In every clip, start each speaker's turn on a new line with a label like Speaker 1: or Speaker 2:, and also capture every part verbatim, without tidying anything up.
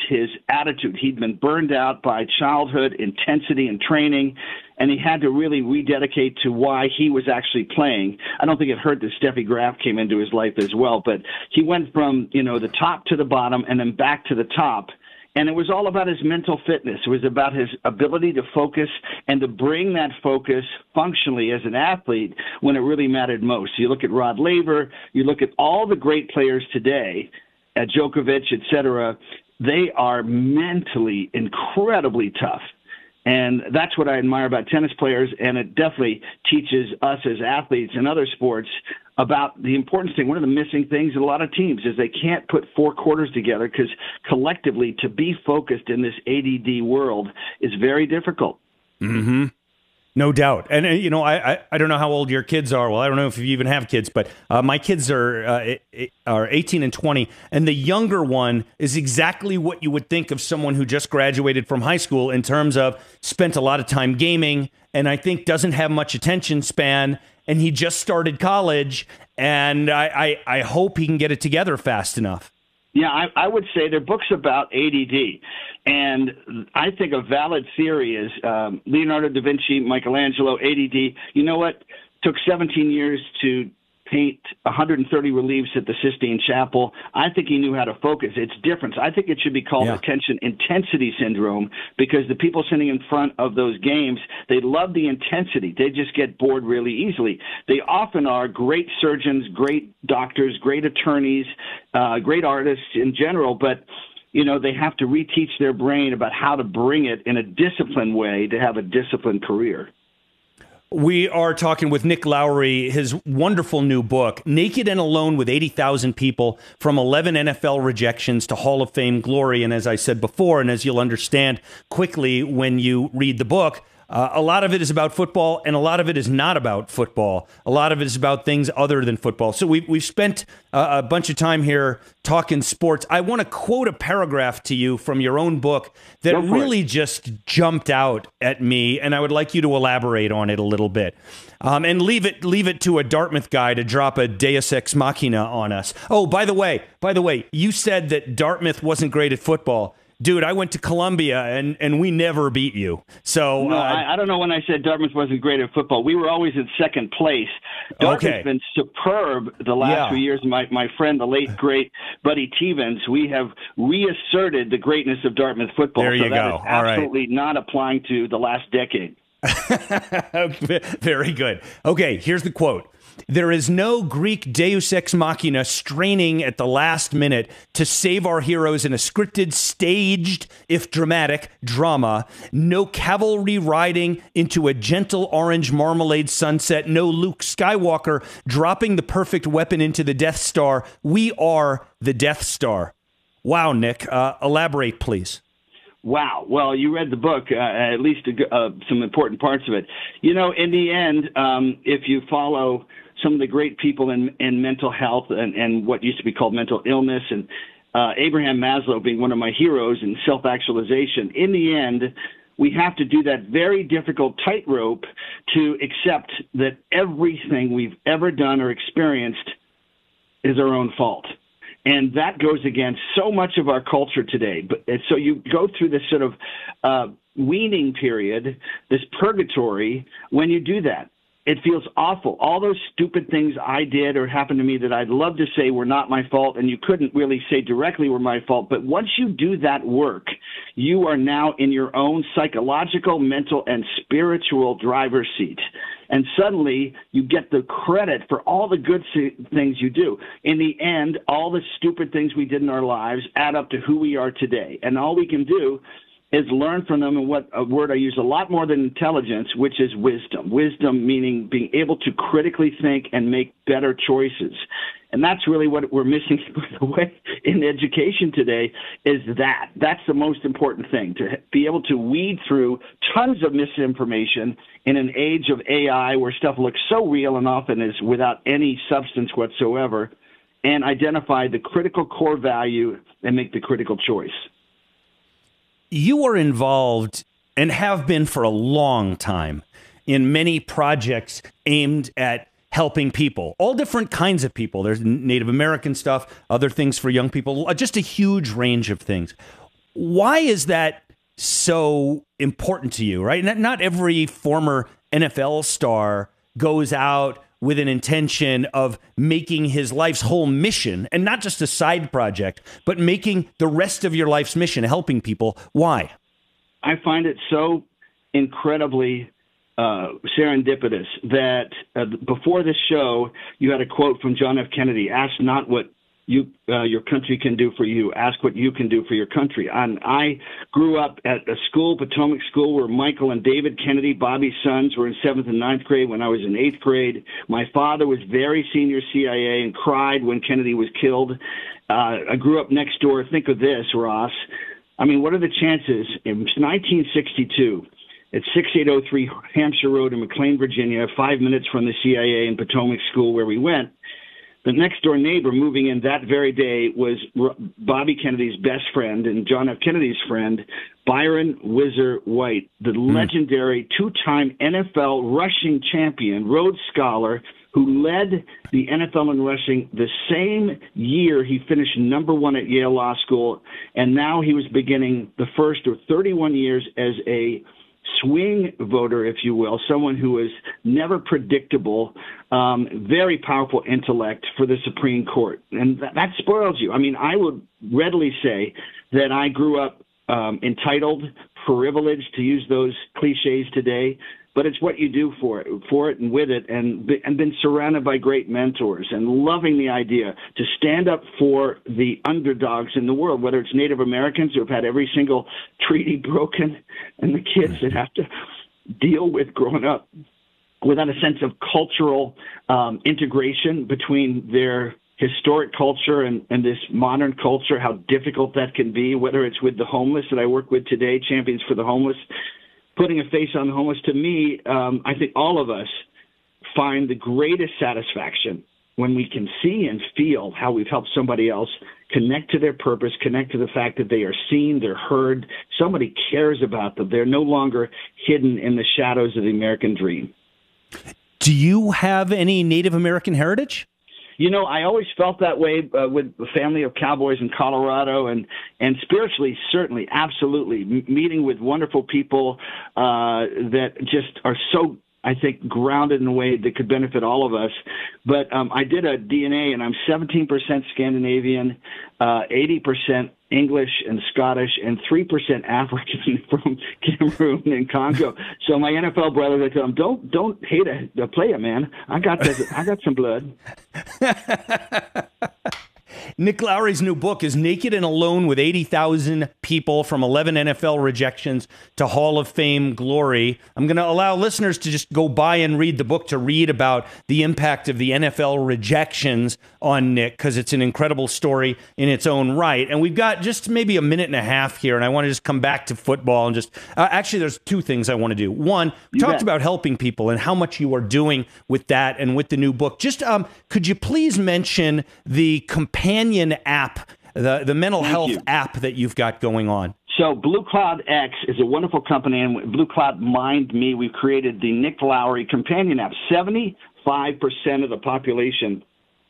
Speaker 1: his attitude. He'd been burned out by childhood intensity and training, and he had to really rededicate to why he was actually playing. I don't think it hurt that Steffi Graf came into his life as well, but he went from, you know, the top to the bottom and then back to the top. And it was all about his mental fitness. It was about his ability to focus and to bring that focus functionally as an athlete when it really mattered most. You look at Rod Laver, you look at all the great players today, uh, Djokovic, et cetera, they are mentally incredibly tough. And that's what I admire about tennis players, and it definitely teaches us as athletes in other sports about the importance thing. One of the missing things in a lot of teams is they can't put four quarters together because collectively to be focused in this A D D world is very difficult.
Speaker 2: Mm-hmm. No doubt. And, uh, you know, I, I I don't know how old your kids are. Well, I don't know if you even have kids, but uh, my kids are uh, are eighteen and twenty. And the younger one is exactly what you would think of someone who just graduated from high school in terms of spent a lot of time gaming and I think doesn't have much attention span. And he just started college. And I, I, I hope he can get it together fast enough.
Speaker 1: Yeah, I, I would say they're books about A D D. And I think a valid theory is um, Leonardo da Vinci, Michelangelo, A D D. You know what? Took seventeen years to paint one hundred thirty reliefs at the Sistine Chapel. I think he knew how to focus. It's different. I think it should be called
Speaker 2: yeah.
Speaker 1: attention intensity syndrome because the people sitting in front of those games, they love the intensity. They just get bored really easily. They often are great surgeons, great doctors, great attorneys, uh, great artists in general, but you know, they have to reteach their brain about how to bring it in a disciplined way to have a disciplined career.
Speaker 2: We are talking with Nick Lowry, his wonderful new book, Naked and Alone with eighty thousand People, from eleven N F L rejections to Hall of Fame glory. And as I said before, and as you'll understand quickly when you read the book, Uh, a lot of it is about football, and a lot of it is not about football. A lot of it is about things other than football. So we've, we've spent uh, a bunch of time here talking sports. I want to quote a paragraph to you from your own book that really just jumped out at me, and I would like you to elaborate on it a little bit. Um, and leave it leave it to a Dartmouth guy to drop a Deus Ex Machina on us. Oh, by the way, by the way, you said that Dartmouth wasn't great at football. Dude, I went to Columbia, and, and we never beat you. So
Speaker 1: no,
Speaker 2: uh,
Speaker 1: I, I don't know when I said Dartmouth wasn't great at football. We were always in second place. Dartmouth's
Speaker 2: okay.
Speaker 1: been superb the last
Speaker 2: yeah.
Speaker 1: few years. My my friend, the late, great Buddy Tevens, we have reasserted the greatness of Dartmouth football.
Speaker 2: There you
Speaker 1: so that
Speaker 2: go.
Speaker 1: is absolutely
Speaker 2: All right.
Speaker 1: not applying to the last decade.
Speaker 2: Very good. Okay, here's the quote. There is no Greek deus ex machina straining at the last minute to save our heroes in a scripted, staged, if dramatic, drama. No cavalry riding into a gentle orange marmalade sunset. No Luke Skywalker dropping the perfect weapon into the Death Star. We are the Death Star. Wow, Nick. Uh, elaborate, please.
Speaker 1: Wow. Well, you read the book, uh, at least uh, some important parts of it. You know, in the end, um, if you follow some of the great people in, in mental health and, and what used to be called mental illness, and uh, Abraham Maslow being one of my heroes in self-actualization, in the end, we have to do that very difficult tightrope to accept that everything we've ever done or experienced is our own fault. And that goes against so much of our culture today. But and so you go through this sort of uh, weaning period, this purgatory, when you do that. It feels awful. All those stupid things I did or happened to me that I'd love to say were not my fault, and you couldn't really say directly were my fault. But once you do that work, you are now in your own psychological, mental, and spiritual driver's seat. And suddenly you get the credit for all the good things you do. In the end, all the stupid things we did in our lives add up to who we are today. And all we can do is learn from them, and what a word I use a lot more than intelligence, which is wisdom. Wisdom meaning being able to critically think and make better choices. And that's really what we're missing, by the way, in education today, is that. That's the most important thing, to be able to weed through tons of misinformation in an age of A I where stuff looks so real and often is without any substance whatsoever, and identify the critical core value and make the critical choice.
Speaker 2: You are involved, and have been for a long time, in many projects aimed at helping people, all different kinds of people. There's Native American stuff, other things for young people, just a huge range of things. Why is that so important to you, right? Not, not every former N F L star goes out with an intention of making his life's whole mission, and not just a side project, but making the rest of your life's mission, helping people. Why?
Speaker 1: I find it so incredibly uh, serendipitous that uh, before this show, you had a quote from John F. Kennedy, ask not what you uh, your country can do for you, ask what you can do for your country. And I grew up at a school, Potomac School, where Michael and David Kennedy, Bobby's sons, were in seventh and ninth grade when I was in eighth grade. My father was very senior C I A and cried when Kennedy was killed. Uh, I grew up next door. Think of this, Ross. I mean, what are the chances? In nineteen sixty-two, at sixty-eight oh three Hampshire Road in McLean, Virginia, five minutes from the C I A and Potomac School where we went, the next-door neighbor moving in that very day was Bobby Kennedy's best friend and John F. Kennedy's friend, Byron Whizzer White, the mm. legendary two-time N F L rushing champion, Rhodes Scholar, who led the N F L in rushing the same year he finished number one at Yale Law School, and now he was beginning the first of thirty-one years as a swing voter, if you will, someone who is never predictable, um, very powerful intellect for the Supreme Court. And that, that spoils you. I mean, I would readily say that I grew up um, entitled, privileged, to use those cliches today, but it's what you do for it, for it and with it, and, and been surrounded by great mentors and loving the idea to stand up for the underdogs in the world, whether it's Native Americans who have had every single treaty broken and the kids that have to deal with growing up without a sense of cultural um, integration between their historic culture and, and this modern culture, how difficult that can be, whether it's with the homeless that I work with today, Champions for the Homeless, putting a face on the homeless. To me, um, I think all of us find the greatest satisfaction when we can see and feel how we've helped somebody else connect to their purpose, connect to the fact that they are seen, they're heard, somebody cares about them. They're no longer hidden in the shadows of the American dream.
Speaker 2: Do you have any Native American heritage?
Speaker 1: You know, I always felt that way uh, with a family of cowboys in Colorado, and, and spiritually, certainly, absolutely, M- meeting with wonderful people uh, that just are so, I think, grounded in a way that could benefit all of us. But um, I did a D N A, and I'm seventeen percent Scandinavian, uh, eighty percent English and Scottish, and three percent African from Cameroon and Congo. So my N F L brothers, I tell them, don't don't hate a, a player, man. I got this, I got some blood.
Speaker 2: Nick Lowery's new book is Naked and Alone with eighty thousand people, from eleven N F L rejections to Hall of Fame glory. I'm going to allow listeners to just go by and read the book to read about the impact of the N F L rejections on Nick, because it's an incredible story in its own right. And we've got just maybe a minute and a half here, and I want to just come back to football and just uh, actually, there's two things I want to do. One, we talked about helping people and how much you are doing with that and with the new book. Just um, could you please mention the companion app, the, the mental
Speaker 1: Thank
Speaker 2: health
Speaker 1: you.
Speaker 2: app that you've got going on?
Speaker 1: So Blue Cloud X is a wonderful company, and Blue Cloud Mind Me, we've created the Nick Lowery companion app. seventy-five percent of the population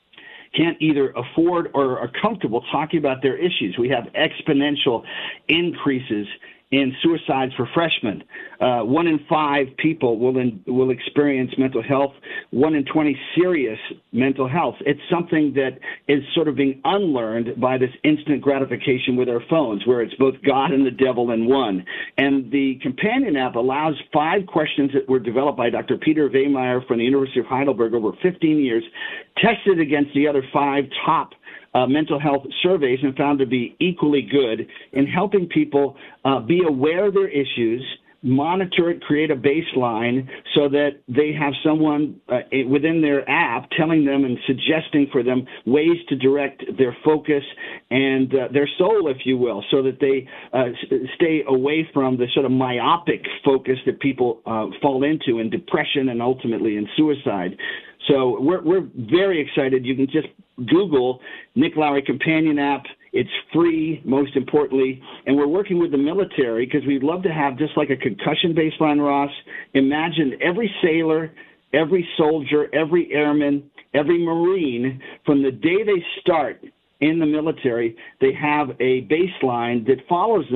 Speaker 1: can't either afford or are comfortable talking about their issues. We have exponential increases in suicides for freshmen. Uh, one in five people will in, will experience mental health. One in twenty serious mental health. It's something that is sort of being unlearned by this instant gratification with our phones, where it's both God and the devil in one. And the companion app allows five questions that were developed by Doctor Peter Wehmeyer from the University of Heidelberg over fifteen years, tested against the other five top Uh, mental health surveys, and found to be equally good in helping people uh, be aware of their issues, monitor it, create a baseline so that they have someone uh, within their app telling them and suggesting for them ways to direct their focus and uh, their soul, if you will, so that they uh, stay away from the sort of myopic focus that people uh, fall into in depression and ultimately in suicide. So we're we're very excited. You can just Google Nick Lowery Companion app. It's free, most importantly, and we're working with the military because we'd love to have just like a concussion baseline, Ross. Imagine every sailor, every soldier, every airman, every Marine, from the day they start in the military, they have a baseline that follows them